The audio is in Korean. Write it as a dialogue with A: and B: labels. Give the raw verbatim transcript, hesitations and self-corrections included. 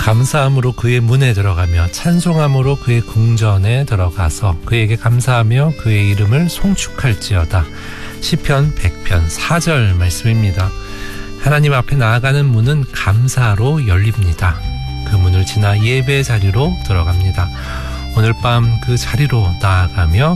A: 감사함으로 그의 문에 들어가며 찬송함으로 그의 궁전에 들어가서 그에게 감사하며 그의 이름을 송축할지어다. 시편 백 편 사 절 말씀입니다. 하나님 앞에 나아가는 문은 감사로 열립니다. 그 문을 지나 예배 자리로 들어갑니다. 오늘 밤 그 자리로 나아가며